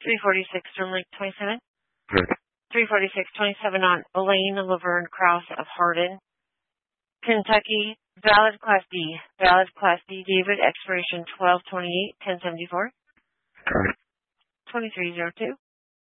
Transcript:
346 Lake 27. Good. 346-27 on Elaine Laverne Krause of Hardin, Kentucky. Valid Class D. Valid Class D, David. Expiration 12/28/1074. Got it. 2302.